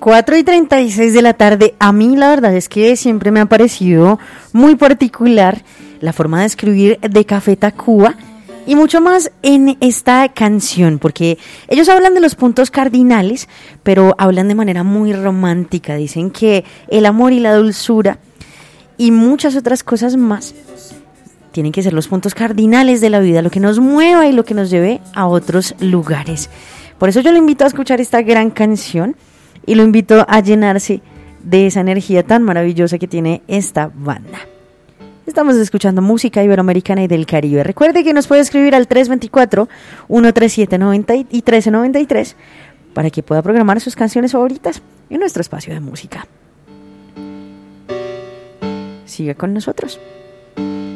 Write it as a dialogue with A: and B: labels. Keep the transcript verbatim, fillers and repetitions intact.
A: cuatro y treinta y seis de la tarde. A mí la verdad es que siempre me ha parecido muy particular la forma de escribir de Café Tacuba y mucho más en esta canción, porque ellos hablan de los puntos cardinales, pero hablan de manera muy romántica. Dicen que el amor y la dulzura y muchas otras cosas más tienen que ser los puntos cardinales de la vida, lo que nos mueva y lo que nos lleve a otros lugares. Por eso yo le invito a escuchar esta gran canción y lo invito a llenarse de esa energía tan maravillosa que tiene esta banda. Estamos escuchando música iberoamericana y del Caribe. Recuerde que nos puede escribir al tres dos cuatro, uno tres siete, nueve cero y trece noventa y tres para que pueda programar sus canciones favoritas en nuestro espacio de música. Sigue con nosotros.